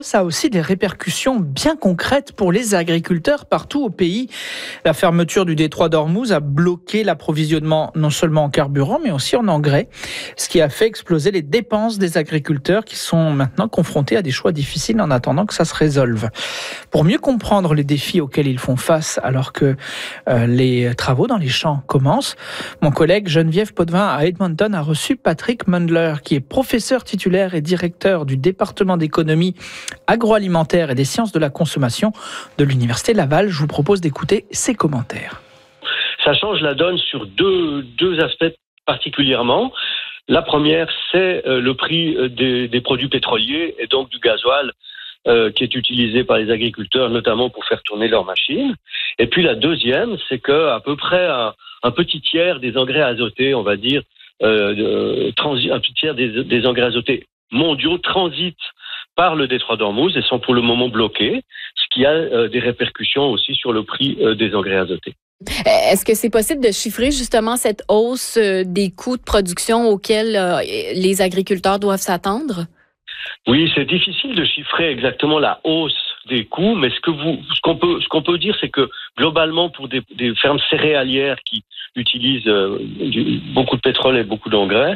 Ça a aussi des répercussions bien concrètes pour les agriculteurs partout au pays. La fermeture du détroit d'Ormuz a bloqué l'approvisionnement non seulement en carburant mais aussi en engrais, ce qui a fait exploser les dépenses des agriculteurs qui sont maintenant confrontés à des choix difficiles en attendant que ça se résolve. Pour mieux comprendre les défis auxquels ils font face alors que les travaux dans les champs commencent, mon collègue Geneviève Potvin à Edmonton a reçu Patrick Mundler, qui est professeur titulaire et directeur du département d'économie agroalimentaire et des sciences de la consommation de l'Université Laval. Je vous propose d'écouter ses commentaires. Ça change la donne sur deux aspects particulièrement. La première, c'est le prix des produits pétroliers et donc du gasoil qui est utilisé par les agriculteurs, notamment pour faire tourner leurs machines. Et puis la deuxième, c'est qu'à peu près un petit tiers des engrais azotés, on va dire, un petit tiers des engrais azotés mondiaux transitent par le détroit d'Ormuz et sont pour le moment bloqués, ce qui a des répercussions aussi sur le prix des engrais azotés. Est-ce que c'est possible de chiffrer justement cette hausse des coûts de production auxquels les agriculteurs doivent s'attendre? Oui, c'est difficile de chiffrer exactement la hausse des coûts, mais ce qu'on peut dire, c'est que globalement, pour des fermes céréalières qui utilisent beaucoup de pétrole et beaucoup d'engrais,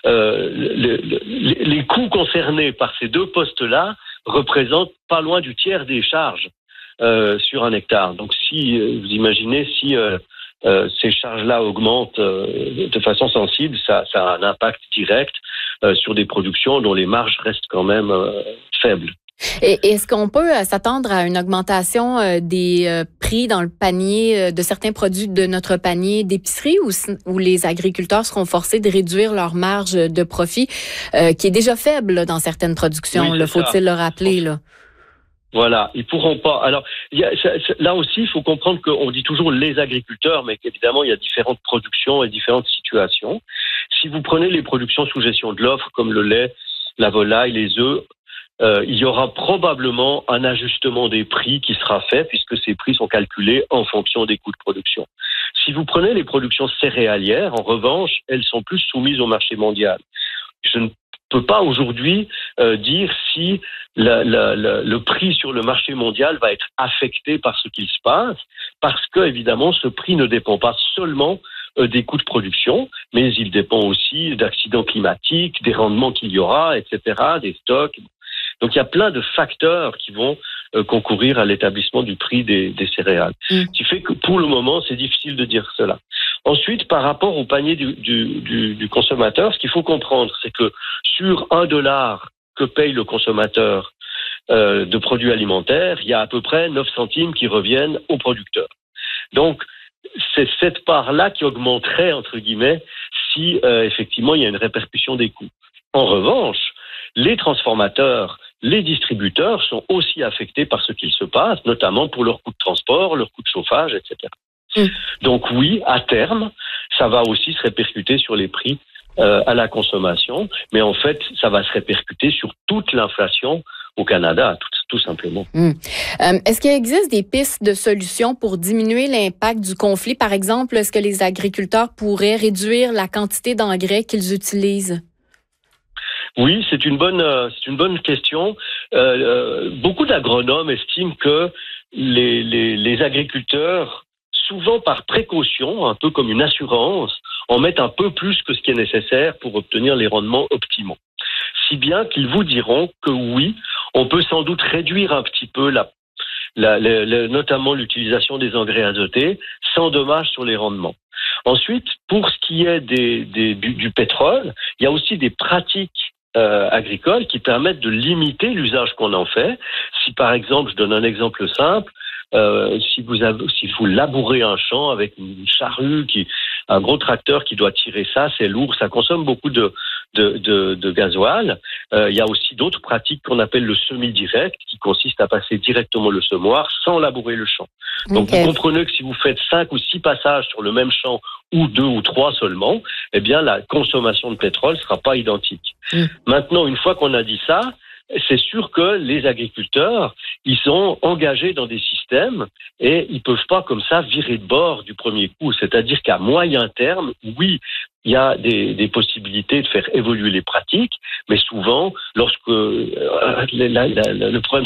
les coûts concernés par ces deux postes-là représentent pas loin du tiers des charges sur un hectare. Donc, si vous imaginez, si ces charges-là augmentent de façon sensible, ça a un impact direct sur des productions dont les marges restent quand même faibles. Et est-ce qu'on peut s'attendre à une augmentation des prix dans le panier de certains produits de notre panier d'épicerie où les agriculteurs seront forcés de réduire leur marge de profit qui est déjà faible dans certaines productions, oui, faut-il le rappeler, là? Voilà, ils pourront pas. Alors, là aussi, il faut comprendre qu'on dit toujours les agriculteurs, mais qu'évidemment, il y a différentes productions et différentes situations. Si vous prenez les productions sous gestion de l'offre, comme le lait, la volaille, les œufs, il y aura probablement un ajustement des prix qui sera fait, puisque ces prix sont calculés en fonction des coûts de production. Si vous prenez les productions céréalières, en revanche, elles sont plus soumises au marché mondial. Je ne peux pas aujourd'hui dire si le prix sur le marché mondial va être affecté par ce qu'il se passe, parce que évidemment ce prix ne dépend pas seulement des coûts de production, mais il dépend aussi d'accidents climatiques, des rendements qu'il y aura, etc., des stocks. Donc il y a plein de facteurs qui vont concourir à l'établissement du prix des céréales. Ce qui fait que pour le moment, c'est difficile de dire cela. Ensuite, par rapport au panier du consommateur, ce qu'il faut comprendre, c'est que sur $1 que paye le consommateur de produits alimentaires, il y a à peu près 9 centimes qui reviennent au producteur. Donc, c'est cette part-là qui augmenterait, entre guillemets, si effectivement il y a une répercussion des coûts. En revanche, les transformateurs, les distributeurs sont aussi affectés par ce qu'il se passe, notamment pour leurs coûts de transport, leurs coûts de chauffage, etc. Donc oui, à terme, ça va aussi se répercuter sur les prix à la consommation, mais en fait, ça va se répercuter sur toute l'inflation au Canada, tout simplement. Est-ce qu'il existe des pistes de solutions pour diminuer l'impact du conflit? Par exemple, est-ce que les agriculteurs pourraient réduire la quantité d'engrais qu'ils utilisent? Oui, c'est une bonne question. Beaucoup d'agronomes estiment que les agriculteurs, souvent par précaution, un peu comme une assurance, en mettent un peu plus que ce qui est nécessaire pour obtenir les rendements optimaux. Si bien qu'ils vous diront que oui, on peut sans doute réduire un petit peu notamment l'utilisation des engrais azotés sans dommage sur les rendements. Ensuite, pour ce qui est du pétrole, il y a aussi des pratiques agricoles qui permettent de limiter l'usage qu'on en fait. Si par exemple, je donne un exemple simple, si vous labourez un champ avec une charrue, un gros tracteur qui doit tirer ça, c'est lourd, ça consomme beaucoup de gasoil. Il y a aussi d'autres pratiques qu'on appelle le semi-direct, qui consiste à passer directement le semoir sans labourer le champ. Donc vous comprenez que si vous faites 5 ou 6 passages sur le même champ, ou 2 ou 3 seulement, eh bien la consommation de pétrole ne sera pas identique. Maintenant, une fois qu'on a dit ça, c'est sûr que les agriculteurs, ils sont engagés dans des systèmes et ils peuvent pas comme ça virer de bord du premier coup. C'est-à-dire qu'à moyen terme, oui, il y a des possibilités de faire évoluer les pratiques, mais souvent, lorsque le problème